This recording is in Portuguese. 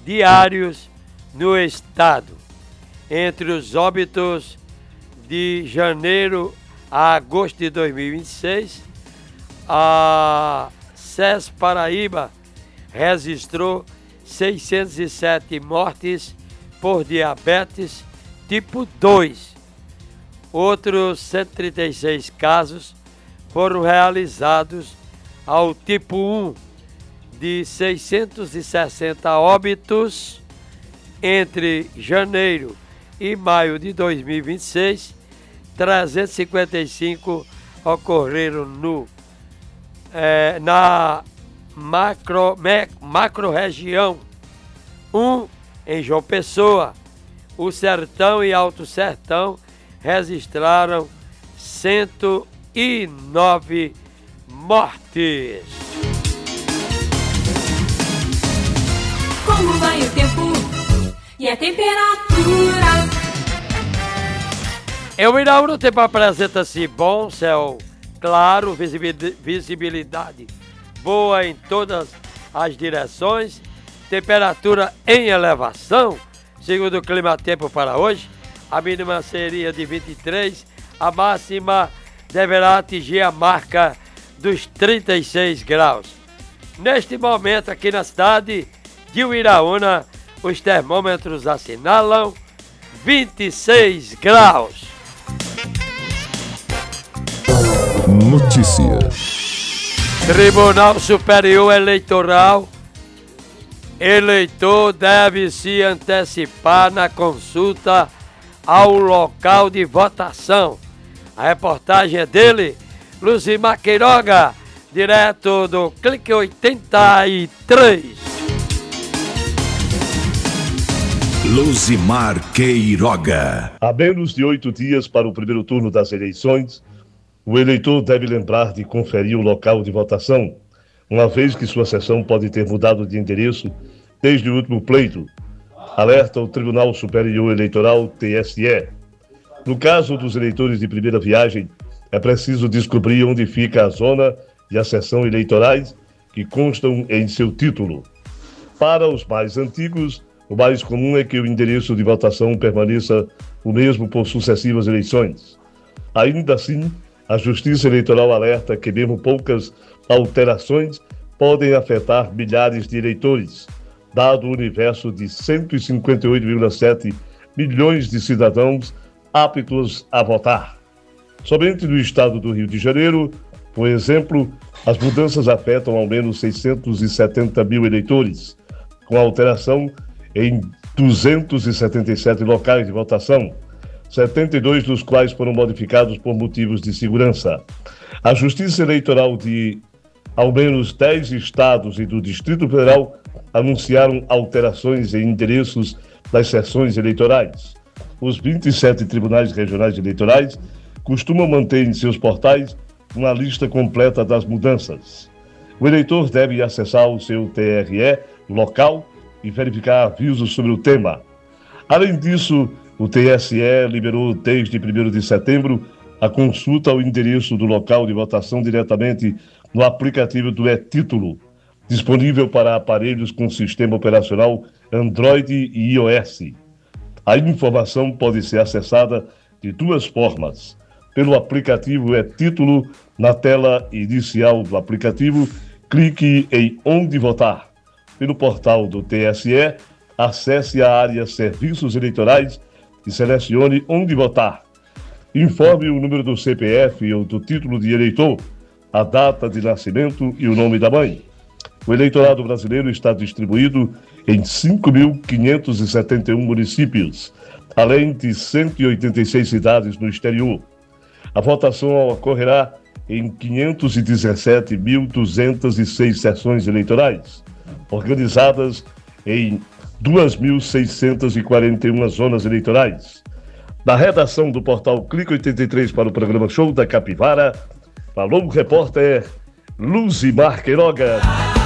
diários no estado. Entre os óbitos de janeiro a agosto de 2026, a SES Paraíba registrou 607 mortes por diabetes tipo 2. Outros 136 casos foram realizados ao tipo 1, de 660 óbitos entre janeiro e maio de 2026, 355 ocorreram na macro-região 1 em João Pessoa. O Sertão e Alto Sertão registraram 109 mortes. Como vai o tempo e a temperatura? Em Miraúna, o tempo apresenta-se bom, céu claro, visibilidade boa em todas as direções, temperatura em elevação. Segundo o clima-tempo para hoje, a mínima seria de 23, a máxima deverá atingir a marca dos 36 graus. Neste momento, aqui na cidade de Uiraúna, os termômetros assinalam 26 graus. Notícias. Tribunal Superior Eleitoral. Eleitor deve se antecipar na consulta ao local de votação. A reportagem é dele, Luzimar Queiroga, direto do Clique 83. Luzimar Queiroga. Há menos de 8 dias para o primeiro turno das eleições, o eleitor deve lembrar de conferir o local de votação, uma vez que sua sessão pode ter mudado de endereço desde o último pleito, alerta o Tribunal Superior Eleitoral, TSE. No caso dos eleitores de primeira viagem, é preciso descobrir onde fica a zona e a seção eleitorais que constam em seu título. Para os mais antigos, o mais comum é que o endereço de votação permaneça o mesmo por sucessivas eleições. Ainda assim, a Justiça Eleitoral alerta que mesmo poucas alterações podem afetar milhares de eleitores, dado o universo de 158,7 milhões de cidadãos aptos a votar. Somente no estado do Rio de Janeiro, por exemplo, as mudanças afetam ao menos 670 mil eleitores, com alteração em 277 locais de votação, 72 dos quais foram modificados por motivos de segurança. A Justiça Eleitoral de ao menos 10 estados e do Distrito Federal anunciaram alterações em endereços das sessões eleitorais. Os 27 tribunais regionais eleitorais costumam manter em seus portais uma lista completa das mudanças. O eleitor deve acessar o seu TRE local e verificar avisos sobre o tema. Além disso, o TSE liberou desde 1º de setembro a consulta ao endereço do local de votação diretamente no aplicativo do e-Título, disponível para aparelhos com sistema operacional Android e iOS. A informação pode ser acessada de duas formas: pelo aplicativo e-Título, na tela inicial do aplicativo, clique em Onde Votar. Pelo portal do TSE, acesse a área Serviços Eleitorais e selecione Onde Votar. Informe o número do CPF ou do título de eleitor, a data de nascimento e o nome da mãe. O eleitorado brasileiro está distribuído em 5.571 municípios, além de 186 cidades no exterior. A votação ocorrerá em 517.206 sessões eleitorais, organizadas em 2.641 zonas eleitorais. Da redação do portal Clique 83 para o programa Show da Capivara, falou o repórter Luzimar Queiroga.